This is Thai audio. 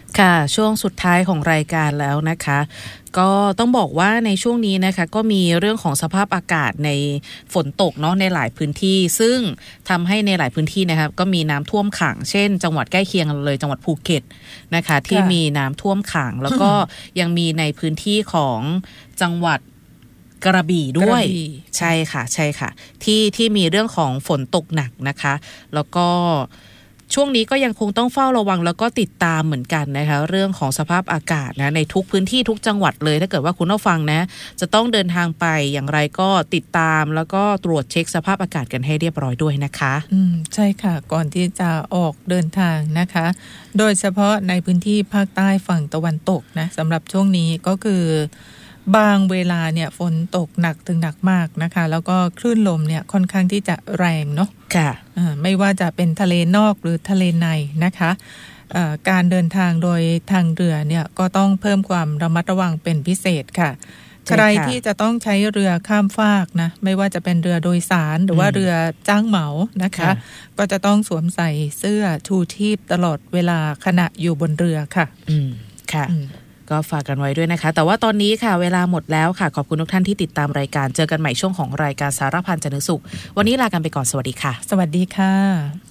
ค่ะช่วงสุดท้ายของรายการแล้วนะคะก็ต้องบอกว่าในช่วงนี้นะคะก็มีเรื่องของสภาพอากาศในฝนตกเนาะในหลายพื้นที่ซึ่งทำให้ในหลายพื้นที่นะครับก็มีน้ำท่วมขังเช่นจังหวัดใกล้เคียงเลยจังหวัดภูเก็ตนะคะที่มีน้ำท่วมขังแล้วก็ยังมีในพื้นที่ของจังหวัดกระบี่ด้วยใช่ค่ะใช่ค่ะที่มีเรื่องของฝนตกหนักนะคะแล้วก็ช่วงนี้ก็ยังคงต้องเฝ้าระวังแล้วก็ติดตามเหมือนกันนะคะเรื่องของสภาพอากาศนะในทุกพื้นที่ทุกจังหวัดเลยถ้าเกิดว่าคุณผู้ฟังนะจะต้องเดินทางไปอย่างไรก็ติดตามแล้วก็ตรวจเช็คสภาพอากาศกันให้เรียบร้อยด้วยนะคะใช่ค่ะก่อนที่จะออกเดินทางนะคะโดยเฉพาะในพื้นที่ภาคใต้ฝั่งตะวันตกนะสำหรับช่วงนี้ก็คือบางเวลาเนี่ยฝนตกหนักถึงหนักมากนะคะแล้วก็คลื่นลมเนี่ยค่อนข้างที่จะแรงเนาะค่ะไม่ว่าจะเป็นทะเลนอกหรือทะเลในนะคะการเดินทางโดยทางเรือเนี่ยก็ต้องเพิ่มความระมัดระวังเป็นพิเศษค่ะใครที่จะต้องใช้เรือข้ามฟากนะไม่ว่าจะเป็นเรือโดยสารหรือว่าเรือจ้างเหมานะคะก็จะต้องสวมใส่เสื้อชูชีพตลอดเวลาขณะอยู่บนเรือค่ะค่ะก็ฝากกันไว้ด้วยนะคะแต่ว่าตอนนี้ค่ะเวลาหมดแล้วค่ะขอบคุณทุกท่านที่ติดตามรายการเจอกันใหม่ช่วงของรายการสารพันจันทร์สุขวันนี้ลากันไปก่อนสวัสดีค่ะสวัสดีค่ะ